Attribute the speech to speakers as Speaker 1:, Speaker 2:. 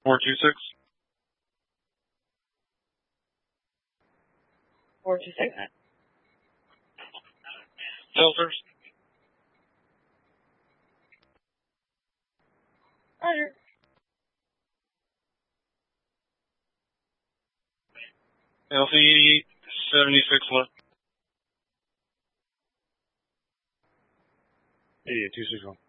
Speaker 1: 426.
Speaker 2: 426.
Speaker 1: Filters.
Speaker 2: Roger.
Speaker 1: LC 76 left.
Speaker 3: Yeah, 261.